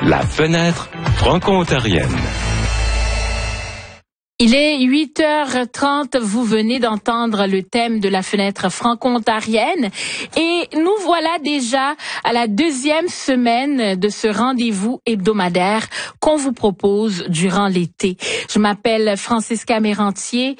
La fenêtre franco-ontarienne. Il est 8h30, vous venez d'entendre le thème de la fenêtre franco-ontarienne et nous voilà déjà à la deuxième semaine de ce rendez-vous hebdomadaire qu'on vous propose durant l'été. Je m'appelle Francisca Mérantier,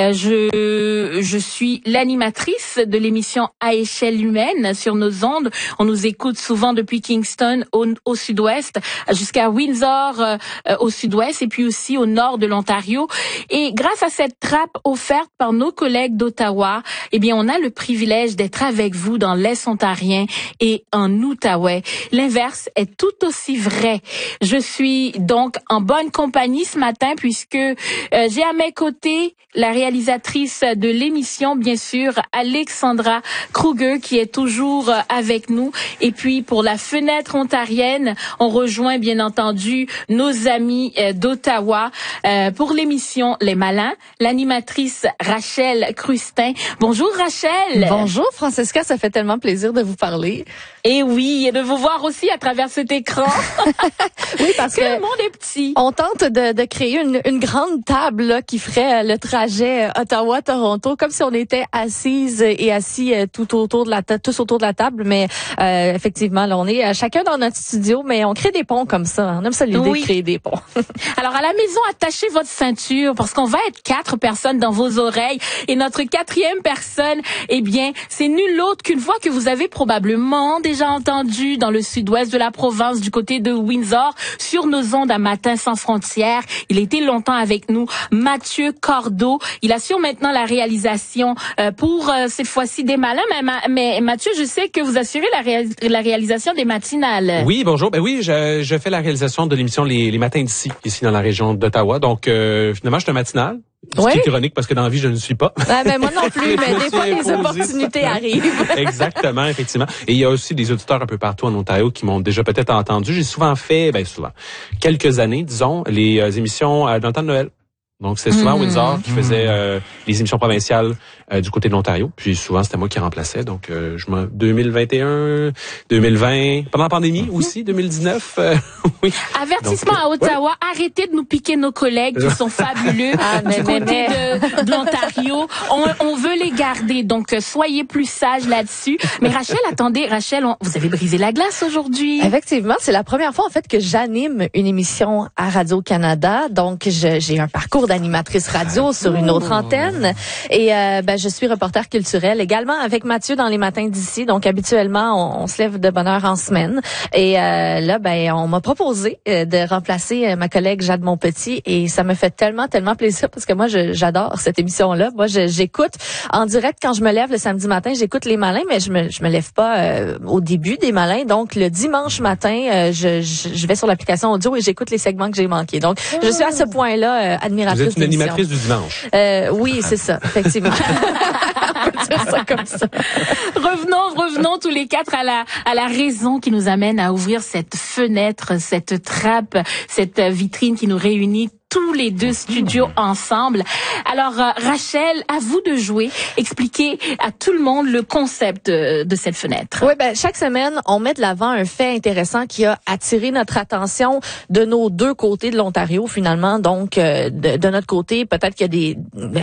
je suis l'animatrice de l'émission À échelle humaine sur nos ondes. On nous écoute souvent depuis Kingston au sud-ouest jusqu'à Windsor au sud-ouest et puis aussi au nord de l'Ontario. Et grâce à cette trappe offerte par nos collègues d'Ottawa, eh bien, on a le privilège d'être avec vous dans l'Est ontarien et en Outaouais. L'inverse est tout aussi vrai. Je suis donc en bonne compagnie ce matin puisque j'ai à mes côtés la réalisatrice de l'émission, bien sûr, Alexandra Kruger, qui est toujours avec nous. Et puis, pour la fenêtre ontarienne, on rejoint, bien entendu, nos amis d'Ottawa pour l'émission Les Malins, l'animatrice Rachel Crustin. Bonjour Rachel. Bonjour Francisca, ça fait tellement plaisir de vous parler. Et oui, et de vous voir aussi à travers cet écran. Oui, parce que le monde est petit. On tente de créer une grande table là, qui ferait le trajet Ottawa-Toronto, comme si on était assises et assis tous autour de la table. Mais effectivement, là, on est chacun dans notre studio, mais on crée des ponts comme ça. On aime ça l'idée de créer des ponts. Alors à la maison, attachez votre ceinture parce qu'on va être 4 personnes dans vos oreilles. Et notre 4e personne, eh bien, c'est nul autre qu'une voix que vous avez probablement déjà entendue dans le sud-ouest de la province, du côté de Windsor, sur nos ondes à Matin sans frontières. Il a été longtemps avec nous, Mathieu Cordeau. Il assure maintenant la réalisation pour cette fois-ci des Malins. Mais Mathieu, je sais que vous assurez la réalisation des matinales. Oui, bonjour. Ben oui, je fais la réalisation de l'émission Les Matins d'ici, ici dans la région d'Ottawa. Donc, finalement, je suis un matinal. Ce qui est ironique parce que dans la vie, je ne suis pas. Mais moi non plus, mais des fois, les opportunités arrivent. Exactement, effectivement. Et il y a aussi des auditeurs un peu partout en Ontario qui m'ont déjà peut-être entendu. J'ai souvent fait, quelques années, disons, les émissions dans le temps de Noël. Donc, c'est souvent Windsor qui faisait les émissions provinciales du côté de l'Ontario. Puis souvent, c'était moi qui remplaçais. Donc, 2021, 2020, pendant la pandémie aussi, 2019. Oui. Avertissement donc, à Ottawa, arrêtez de nous piquer nos collègues qui sont fabuleux du côté de l'Ontario. On veut les garder. Donc, soyez plus sages là-dessus. Mais Rachel, attendez, vous avez brisé la glace aujourd'hui. Effectivement, c'est la première fois en fait que j'anime une émission à Radio-Canada. Donc, j'ai un parcours d'animatrice radio sur une autre antenne et je suis reporter culturel également avec Mathieu dans les matins d'ici. Donc habituellement on se lève de bonne heure en semaine et là on m'a proposé de remplacer ma collègue Jade Monpetit et ça me fait tellement plaisir parce que moi j'adore cette émission là. Moi j'écoute en direct quand je me lève le samedi matin, j'écoute les Malins mais je me lève pas au début des Malins. Donc le dimanche matin je vais sur l'application audio et j'écoute les segments que j'ai manqués. Donc je suis à ce point-là admiratrice. Vous êtes une animatrice du dimanche. Oui, c'est ça, effectivement. On peut dire ça comme ça. Revenons tous les 4 à la raison qui nous amène à ouvrir cette fenêtre, cette trappe, cette vitrine qui nous réunit tous les 2 studios ensemble. Alors, Rachel, à vous de jouer. Expliquez à tout le monde le concept de cette fenêtre. Oui, chaque semaine, on met de l'avant un fait intéressant qui a attiré notre attention de nos 2 côtés de l'Ontario, finalement. Donc, de notre côté, peut-être qu'il y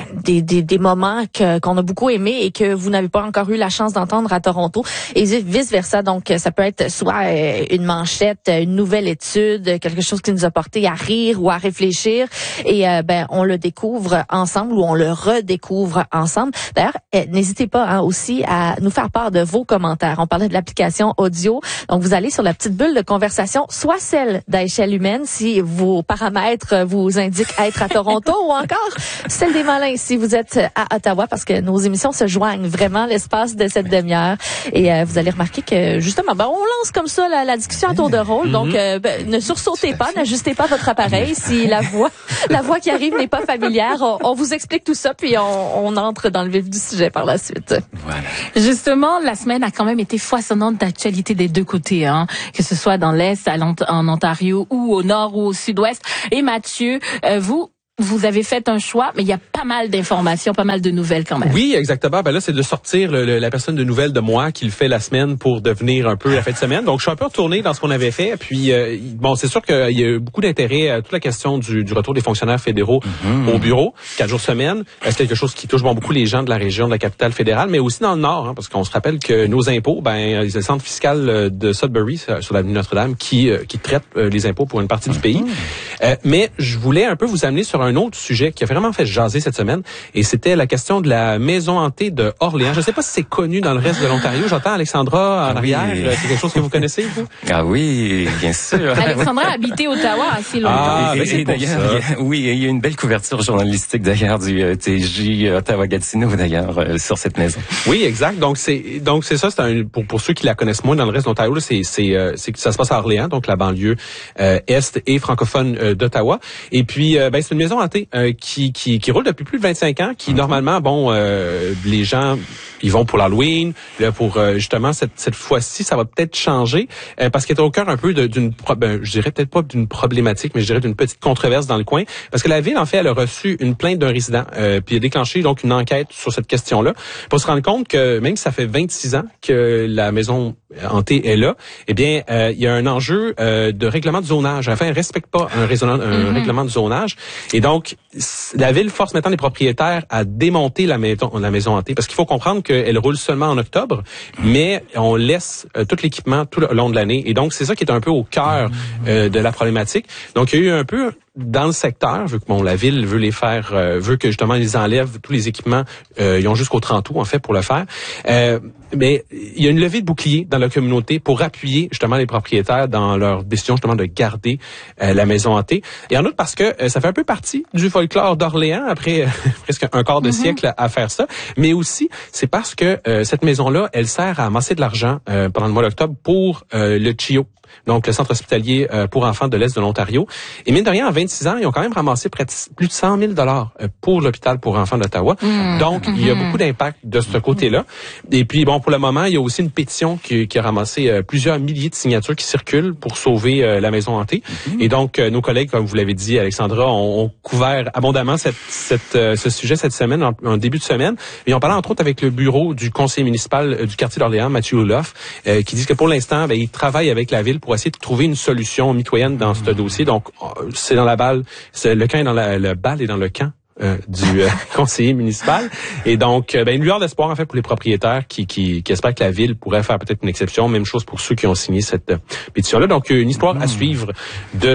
a des moments qu'on a beaucoup aimés et que vous n'avez pas encore eu la chance d'entendre à Toronto et vice-versa. Donc, ça peut être soit une manchette, une nouvelle étude, quelque chose qui nous a porté à rire ou à réfléchir. Et on le découvre ensemble ou on le redécouvre ensemble. D'ailleurs, n'hésitez pas aussi à nous faire part de vos commentaires. On parlait de l'application audio. Donc, vous allez sur la petite bulle de conversation, soit celle d'À échelle humaine si vos paramètres vous indiquent être à Toronto ou encore celle des Malins si vous êtes à Ottawa parce que nos émissions se joignent vraiment l'espace de cette demi-heure. Et vous allez remarquer que justement, on lance comme ça la discussion à tour de rôle. Donc, ne sursautez pas, n'ajustez pas votre appareil si la voix qui arrive n'est pas familière. On vous explique tout ça, puis on entre dans le vif du sujet par la suite. Voilà. Justement, la semaine a quand même été foisonnante d'actualité des 2 côtés, que ce soit dans l'Est, en Ontario, ou au Nord ou au Sud-Ouest. Et Mathieu, vous vous avez fait un choix, mais il y a pas mal d'informations, pas mal de nouvelles quand même. Oui, exactement. Ben là, c'est de sortir la personne de nouvelles de moi qui le fait la semaine pour devenir un peu la fin de semaine. Donc, je suis un peu retourné dans ce qu'on avait fait. Puis, bon, c'est sûr qu'il y a eu beaucoup d'intérêt à toute la question du retour des fonctionnaires fédéraux au bureau, 4 jours semaine. C'est quelque chose qui touche beaucoup les gens de la région, de la capitale fédérale, mais aussi dans le Nord, hein, parce qu'on se rappelle que nos impôts, c'est le centre fiscal de Sudbury, sur l'avenue Notre-Dame, qui traite les impôts pour une partie du pays. Mais je voulais un peu vous amener sur un autre sujet qui a vraiment fait jaser cette semaine, et c'était la question de la maison hantée de Orléans. Je ne sais pas si c'est connu dans le reste de l'Ontario. J'entends Alexandra en arrière. C'est quelque chose que vous connaissez, vous? Ah oui, bien sûr. Alexandra a habité Ottawa assez longtemps. Et d'ailleurs, il y a une belle couverture journalistique d'ailleurs du TJ Ottawa-Gatineau d'ailleurs sur cette maison. Oui, exact. Donc c'est ça. C'est pour ceux qui la connaissent moins dans le reste de l'Ontario, c'est que ça se passe à Orléans, donc la banlieue est et francophone d'Ottawa. Et puis c'est une maison hantée qui roule depuis plus de 25 ans, qui normalement les gens ils vont pour l'Halloween, là pour justement cette fois-ci ça va peut-être changer parce qu'il est au cœur un peu je dirais peut-être pas d'une problématique, mais je dirais d'une petite controverse dans le coin, parce que la ville en fait elle a reçu une plainte d'un résident puis a déclenché donc une enquête sur cette question-là pour se rendre compte que même si ça fait 26 ans que la maison hantée est là, eh bien il y a un enjeu de règlement de zonage. Enfin, elle respecte pas un règlement de zonage, et donc la ville force maintenant les propriétaires à démonter la maison hantée, parce qu'il faut comprendre qu'elle roule seulement en octobre, mais on laisse tout l'équipement tout le long de l'année, et donc c'est ça qui est un peu au cœur de la problématique. Donc il y a eu un peu dans le secteur, vu que la ville veut les faire, veut que justement ils enlèvent tous les équipements, ils ont jusqu'au 30 août en fait pour le faire. Mais il y a une levée de bouclier dans la communauté pour appuyer justement les propriétaires dans leur décision justement de garder la maison hantée. Et en outre parce que ça fait un peu partie du folklore d'Orléans après presque un quart de siècle à faire ça. Mais aussi c'est parce que cette maison-là, elle sert à amasser de l'argent pendant le mois d'octobre pour le CHIO, donc le centre hospitalier pour enfants de l'Est de l'Ontario. Et mine de rien, en 26 ans, ils ont quand même ramassé plus de 100 000 $ pour l'hôpital pour enfants d'Ottawa. Donc, il y a beaucoup d'impact de ce côté-là. Et puis, pour le moment, il y a aussi une pétition qui a ramassé plusieurs milliers de signatures qui circulent pour sauver la maison hantée. Et donc, nos collègues, comme vous l'avez dit, Alexandra, ont couvert abondamment ce sujet cette semaine, en début de semaine. Et on parlait entre autres avec le bureau du conseiller municipal du quartier d'Orléans, Mathieu Olof, qui dit que pour l'instant, il travaille avec la ville pour essayer de trouver une solution mitoyenne dans ce dossier. Donc, c'est dans la balle, le camp est dans le bal est dans le camp du conseiller municipal. Et donc, une lueur d'espoir en fait pour les propriétaires qui espèrent que la ville pourrait faire peut-être une exception. Même chose pour ceux qui ont signé cette pétition-là. Donc, une histoire à suivre de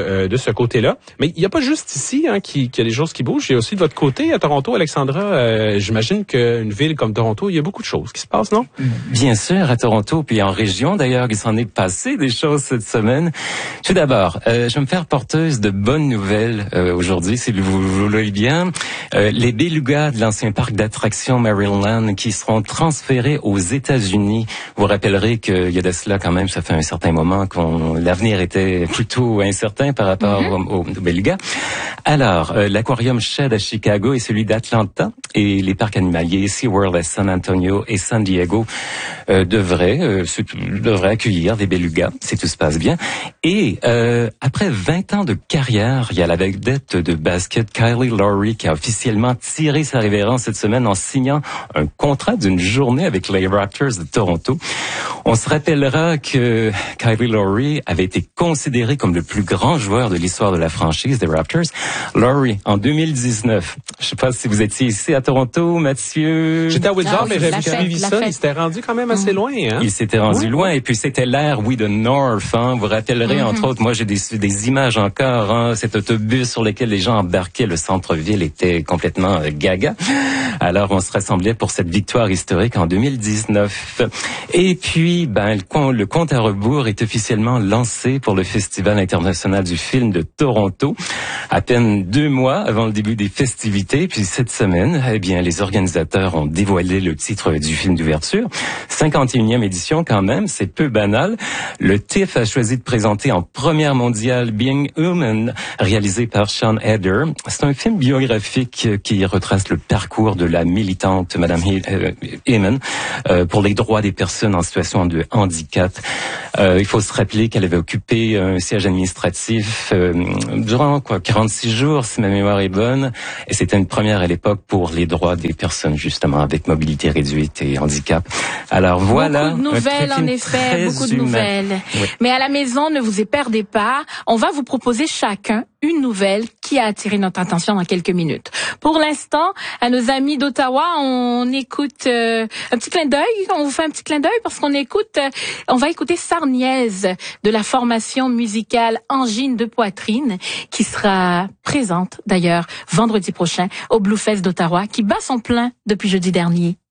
ce côté-là. Mais il n'y a pas juste ici qu'il y a des choses qui bougent. Il y a aussi de votre côté, à Toronto, Alexandra, j'imagine qu'une ville comme Toronto, il y a beaucoup de choses qui se passent, non? Bien sûr, à Toronto, puis en région d'ailleurs, il s'en est passé des choses cette semaine. Tout d'abord, je vais me faire porteuse de bonnes nouvelles aujourd'hui, si vous voulez bien. Les belugas de l'ancien parc d'attractions Maryland qui seront transférés aux États-Unis. Vous rappellerez qu'il y a de cela quand même, ça fait un certain moment l'avenir était plutôt incertain par rapport aux belugas. Alors, l'aquarium Shedd à Chicago et celui d'Atlanta et les parcs animaliers SeaWorld à San Antonio et San Diego devraient accueillir des belugas si tout se passe bien. Et après 20 ans de carrière, il y a la vedette de basket Kylie Laurie qui a officiellement tiré sa révérence cette semaine en signant un contrat d'une journée avec les Raptors de Toronto. On se rappellera que Kylie Laurie avait été considéré comme le plus grand joueur de l'histoire de la franchise des Raptors. Laurie, en 2019, je sais pas si vous étiez ici à Toronto, Mathieu. J'étais à Windsor, mais j'avais suivi ça. Il s'était rendu quand même assez loin. Hein? Il s'était rendu loin, et puis c'était l'ère, de North. Vous rappellerez, entre autres, moi j'ai des images encore, cet autobus sur lequel les gens embarquaient, le centre-ville était complètement gaga. Alors, on se rassemblait pour cette victoire historique en 2019. Et puis, le compte à rebours est officiellement lancé pour le Festival international du film de Toronto. À peine 2 mois avant le début des festivités. Puis cette semaine, les organisateurs ont dévoilé le titre du film d'ouverture. 51e édition quand même, c'est peu banal. Le TIFF a choisi de présenter en première mondiale Being Human, réalisé par Sean Heder. C'est un film biographique qui retrace le parcours de la militante Madame Heyman pour les droits des personnes en situation de handicap. Il faut se rappeler qu'elle avait occupé un siège administratif durant 46 jours, si ma mémoire est bonne, et c'était une première à l'époque pour les droits des personnes justement avec mobilité réduite et handicap. Alors voilà. Beaucoup de nouvelles, en effet, beaucoup de nouvelles. Oui. Mais à la maison, ne vous y perdez pas. On va vous proposer chacun une nouvelle qui a attiré notre attention dans quelques minutes. Pour l'instant, à nos amis d'Ottawa, on écoute un petit clin d'œil. On vous fait un petit clin d'œil parce qu'on va écouter Sarniaise de la formation musicale Angine de poitrine qui sera présente d'ailleurs vendredi prochain au Bluefest d'Ottawa qui bat son plein depuis jeudi dernier.